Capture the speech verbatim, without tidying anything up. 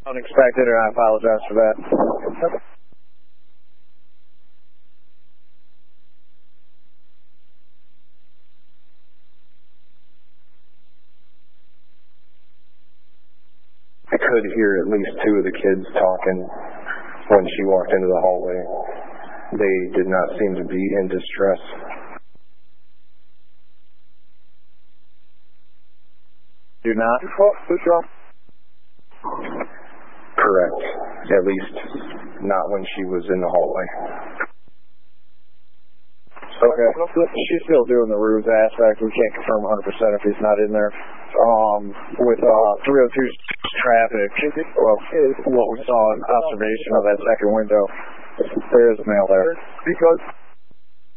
Unexpected, and I apologize for that. I could hear at least two of the kids talking when she walked into the hallway. They did not seem to be in distress. Do not? Correct. At least not when she was in the hallway. Okay. She's still doing the ruse aspect. We can't confirm one hundred percent if he's not in there. Um, with uh, three oh two traffic, well, what we saw in observation of that second window, there is a male there. Because